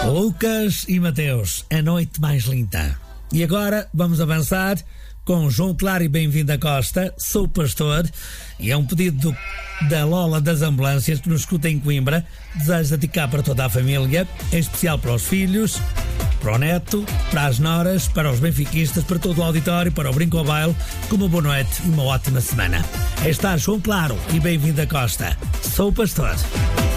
Lucas e Mateus, a noite mais linda. E agora vamos avançar com João Claro e Bem-vindo a Costa. Sou pastor e é um pedido da Lola das Ambulâncias que nos escuta em Coimbra. Desejo dedicar para toda a família, em especial para os filhos, para o neto, para as noras, para os benfiquistas, para todo o auditório, para o Brinco ao Baile. Com uma boa noite e uma ótima semana. Está João Claro e Bem-vindo a Costa. Sou pastor.